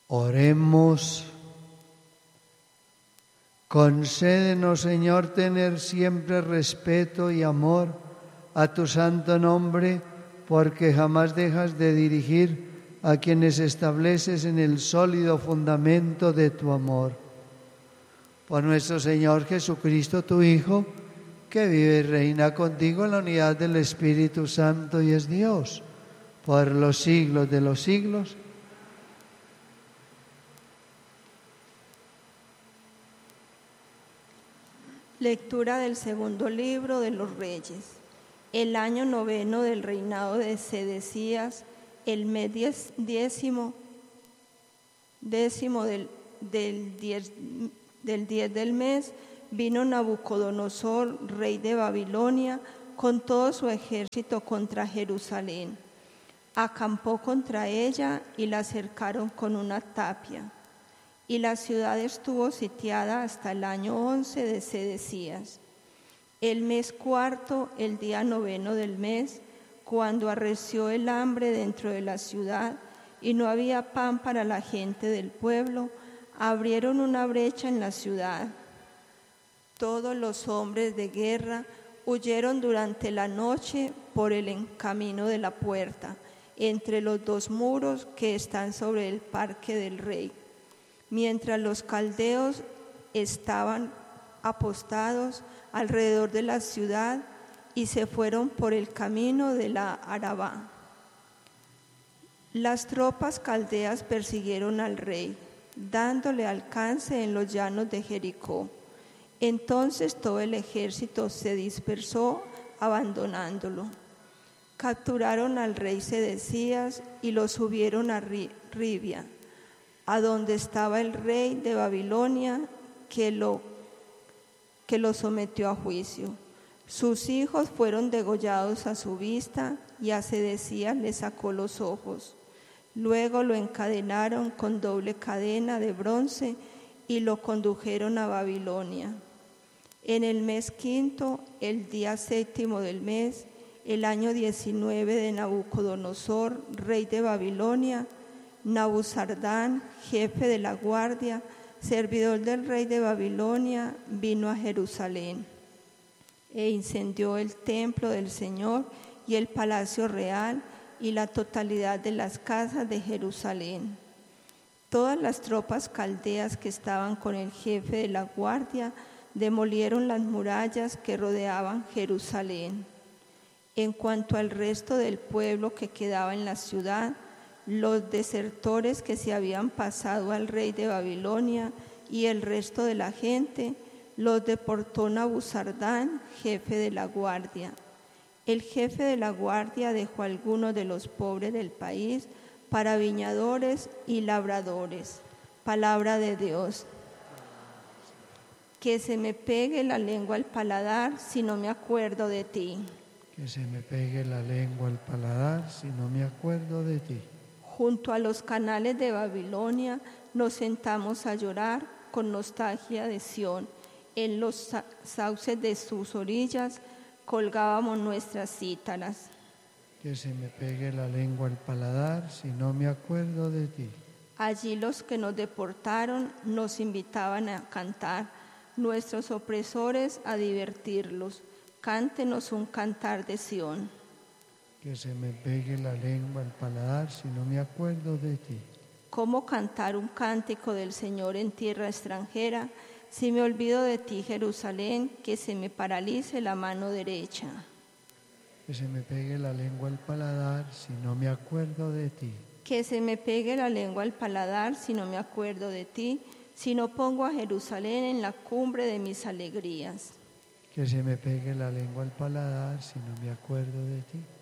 Oremos. Concédenos, Señor, tener siempre respeto y amor a tu santo nombre, porque jamás dejas de dirigir a quienes estableces en el sólido fundamento de tu amor. Por nuestro Señor Jesucristo, tu Hijo, que vive y reina contigo en la unidad del Espíritu Santo y es Dios, por los siglos de los siglos. Lectura del segundo libro de los Reyes. El año 9 del reinado de Sedecías, el mes décimo del 10 del mes, vino Nabucodonosor, rey de Babilonia, con todo su ejército contra Jerusalén. Acampó contra ella y la cercaron con una tapia. Y la ciudad estuvo sitiada hasta el año 11 de Sedecías. El mes cuarto, el día 9 del mes, cuando arreció el hambre dentro de la ciudad y no había pan para la gente del pueblo, abrieron una brecha en la ciudad. Todos los hombres de guerra huyeron durante la noche por el camino de la puerta, entre los dos muros que están sobre el parque del rey, mientras los caldeos estaban apostados alrededor de la ciudad y se fueron por el camino de la Arabá. Las tropas caldeas persiguieron al rey, dándole alcance en los llanos de Jericó. Entonces todo el ejército se dispersó, abandonándolo. Capturaron al rey Sedecías y lo subieron a Ribia, a donde estaba el rey de Babilonia, que lo sometió a juicio. Sus hijos fueron degollados a su vista y a Sedecías le sacó los ojos. Luego lo encadenaron con doble cadena de bronce y lo condujeron a Babilonia. En el mes quinto, el día séptimo del mes, el año 19 de Nabucodonosor, rey de Babilonia, Nabuzardán, jefe de la guardia, servidor del rey de Babilonia, vino a Jerusalén e incendió el templo del Señor y el palacio real y la totalidad de las casas de Jerusalén. Todas las tropas caldeas que estaban con el jefe de la guardia demolieron las murallas que rodeaban Jerusalén. En cuanto al resto del pueblo que quedaba en la ciudad, los desertores que se habían pasado al rey de Babilonia y el resto de la gente, los deportó Nabuzardán, jefe de la guardia. El jefe de la guardia dejó a algunos de los pobres del país para viñadores y labradores. Palabra de Dios. Que se me pegue la lengua al paladar si no me acuerdo de ti. Que se me pegue la lengua al paladar si no me acuerdo de ti. Junto a los canales de Babilonia nos sentamos a llorar con nostalgia de Sión. En los sauces de sus orillas colgábamos nuestras cítaras. Que se me pegue la lengua al paladar si no me acuerdo de ti. Allí los que nos deportaron nos invitaban a cantar, nuestros opresores a divertirlos. Cántenos un cantar de Sión. Que se me pegue la lengua al paladar si no me acuerdo de ti. ¿Cómo cantar un cántico del Señor en tierra extranjera? Si me olvido de ti, Jerusalén, que se me paralice la mano derecha. Que se me pegue la lengua al paladar si no me acuerdo de ti. Que se me pegue la lengua al paladar si no me acuerdo de ti, si no pongo a Jerusalén en la cumbre de mis alegrías. Que se me pegue la lengua al paladar si no me acuerdo de ti.